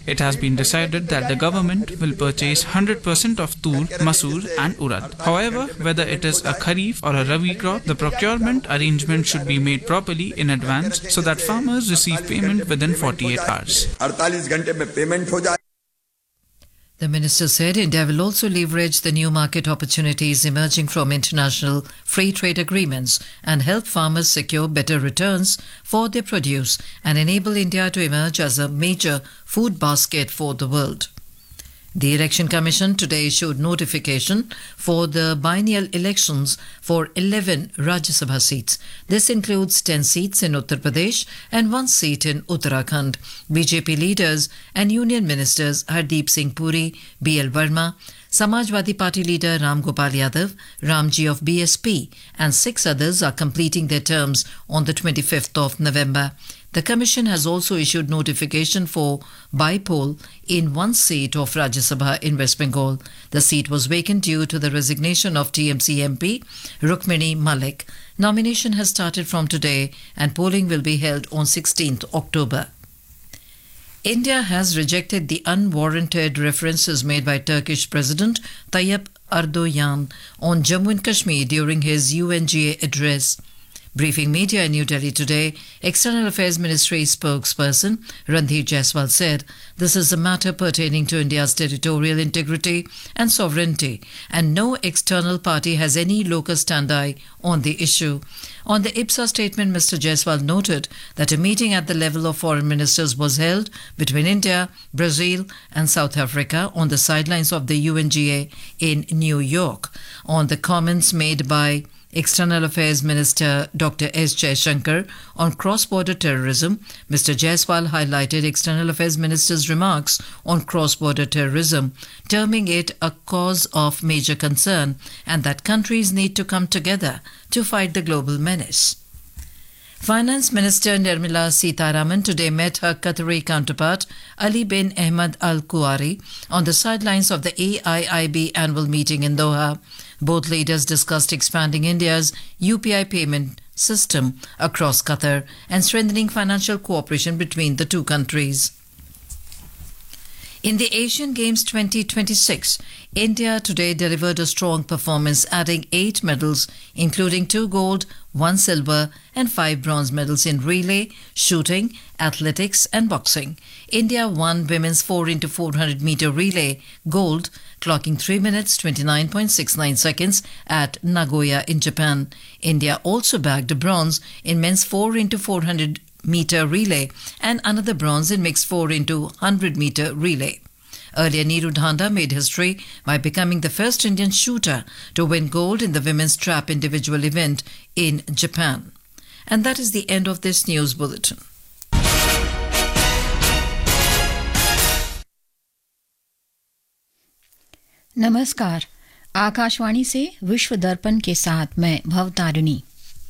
It has been decided that the government will purchase 100% of tur, masoor and urad. However, whether it is a kharif or a rabi crop, the procurement arrangement should be made properly in advance so that farmers receive payment within 48 hours. The minister said India will also leverage the new market opportunities emerging from international free trade agreements and help farmers secure better returns for their produce and enable India to emerge as a major food basket for the world. The Election Commission today issued notification for the biennial elections for 11 Rajya Sabha seats. This includes 10 seats in Uttar Pradesh and 1 seat in Uttarakhand. BJP leaders and union ministers Hardeep Singh Puri, B.L. Verma, Samajwadi Party leader Ram Gopal Yadav, Ramji of BSP and 6 others are completing their terms on the 25th of November. The Commission has also issued notification for by-poll in 1 seat of Rajya Sabha in West Bengal. The seat was vacant due to the resignation of TMC MP Rukmini Malik. Nomination has started from today and polling will be held on 16th October. India has rejected the unwarranted references made by Turkish President Tayyip Erdogan on Jammu and Kashmir during his UNGA address. Briefing media in New Delhi today, External Affairs Ministry spokesperson Randhir Jaiswal said this is a matter pertaining to India's territorial integrity and sovereignty, and no external party has any locus standi on the issue. On the IPSA statement, Mr. Jaiswal noted that a meeting at the level of foreign ministers was held between India, Brazil and South Africa on the sidelines of the UNGA in New York. On the comments made by External Affairs Minister Dr. S. Jaishankar on cross-border terrorism, Mr. Jaiswal highlighted External Affairs Minister's remarks on cross-border terrorism, terming it a cause of major concern and that countries need to come together to fight the global menace. Finance Minister Nirmala Sitharaman today met her Qatari counterpart Ali bin Ahmed Al Kuwari on the sidelines of the AIIB annual meeting in Doha. Both leaders discussed expanding India's UPI payment system across Qatar and strengthening financial cooperation between the two countries. In the Asian Games 2026, India today delivered a strong performance, adding 8 medals, including 2 gold, 1 silver and 5 bronze medals in relay, shooting, athletics and boxing. India won women's 4x400 meter relay gold, clocking 3 minutes 29.69 seconds at Nagoya in Japan. India also bagged a bronze in men's 4x400 meter relay and another bronze in mixed 4x100 meter relay. Earlier, Neeru Dhanda made history by becoming the first Indian shooter to win gold in the women's trap individual event in Japan. And that is the end of this news bulletin. नमस्कार, आकाशवाणी से विश्व दर्पण के साथ मैं भवतारिणी।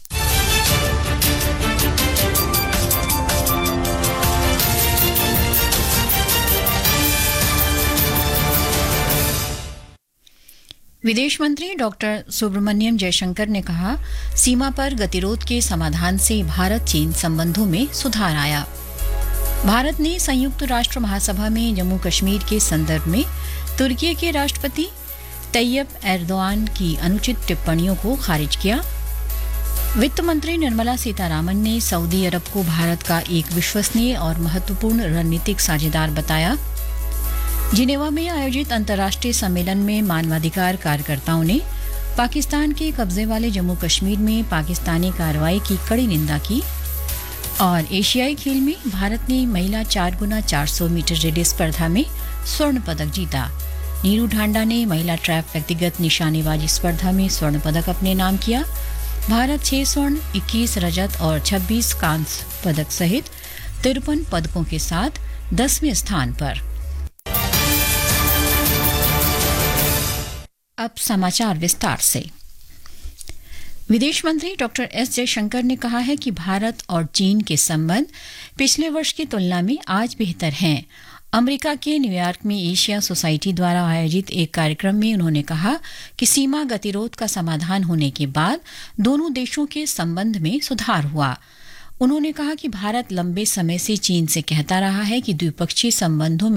विदेश मंत्री doctor Subramaniam Jaishankar ने कहा, सीमा पर गतिरोध के समाधान से भारत चीन संबंधों में सुधार आया। भारत ने संयुक्त राष्ट्र महासभा में जम्मू कश्मीर के संदर्भ में तुर्की के राष्ट्रपति तैयब एर्दोआन की अनुचित टिप्पणियों को खारिज किया। वित्त मंत्री निर्मला सीतारामन ने सऊदी अरब को भारत का एक विश्वसनीय और महत्वपूर्ण रणनीतिक साझेदार बताया। जिनेवा में आयोजित अंतर्राष्ट्रीय सम्मेलन में मानवाधिकार कार्यकर्ताओं ने पाकिस्तान के कब्जे वाले जम्मू कश्मीर में पाकिस्तानी कार्रवाई की कड़ी निंदा की। और एशियाई खेल में भारत ने महिला 4x400 मीटर रिले स्पर्धा में स्वर्ण पदक जीता। नीरू ढांडा ने महिला ट्रैप व्यक्तिगत निशानेबाजी स्पर्धा में स्वर्ण पदक अपने नाम किया। भारत 6 स्वर्ण, 21 रजत और 26 कांस्य पदक सहित 53 पदकों के साथ 10वें स्थान पर। अब समाचार विस्तार से। विदेश मंत्री डॉक्टर एस जयशंकर ने कहा है कि भारत और चीन के संबंध पिछले वर्ष की तुलना में आज बेहतर हैं। अमेरिका के न्यूयॉर्क में एशिया सोसाइटी द्वारा आयोजित एक कार्यक्रम में उन्होंने कहा कि सीमा गतिरोध का समाधान होने के बाद दोनों देशों के संबंध में सुधार हुआ। उन्होंने कहा कि भारत लंबे समय से चीन से कहता रहा है कि द्विपक्षीय संबंधों में